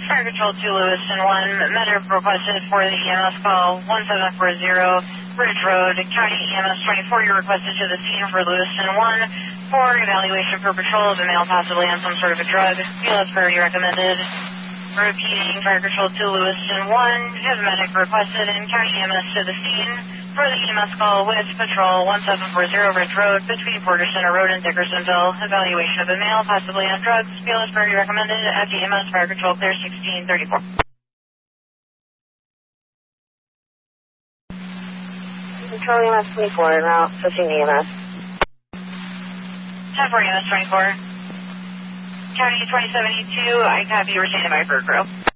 Fire Control 2 Lewiston 1, medic requested for the EMS call 1740 Bridge Road, County EMS 24. You're requested to the scene for Lewiston 1 for evaluation for patrol of a male possibly on some sort of a drug. Feel as per you recommended. Repeating, Fire Control 2 Lewiston 1, have medic requested in County EMS to the scene for the EMS call with Patrol 1740 Ridge Road between Porter Center Road and Dickersonville. Evaluation of a male possibly on drugs. Feel as per you recommended. At EMS, Fire Control clear 1634. Control EMS 24, route 15 EMS. 10 for EMS 24. County 2072, I copy, retain the micro crew.